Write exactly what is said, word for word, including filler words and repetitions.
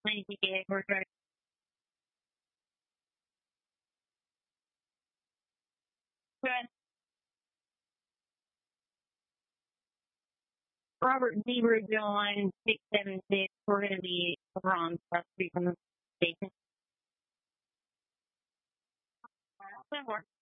ninety-eight, we're good. Good. Robert Zebra John six seven six. We're going to be over on South Street from the station. Good work.